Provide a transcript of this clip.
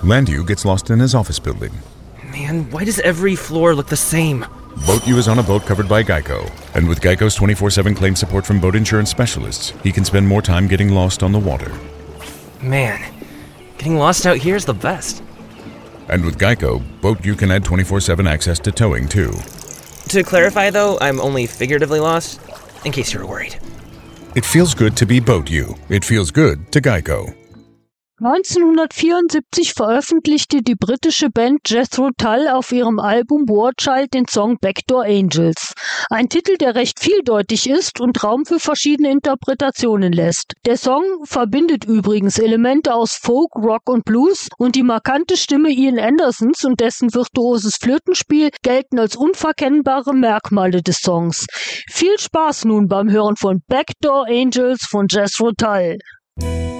Landu gets lost in his office building. Man, why does every floor look the same? Boat U is on a boat covered by Geico, and with Geico's 24/7 claim support from boat insurance specialists, he can spend more time getting lost on the water. Man, getting lost out here is the best. And with Geico, Boat U can add 24/7 access to towing too. To clarify though, I'm only figuratively lost, in case you were worried. It feels good to be Boat U. It feels good to Geico. 1974 veröffentlichte die britische Band Jethro Tull auf ihrem Album War Child den Song Backdoor Angels. Ein Titel, der recht vieldeutig ist und Raum für verschiedene Interpretationen lässt. Der Song verbindet übrigens Elemente aus Folk, Rock und Blues und die markante Stimme Ian Andersons und dessen virtuoses Flötenspiel gelten als unverkennbare Merkmale des Songs. Viel Spaß nun beim Hören von Backdoor Angels von Jethro Tull.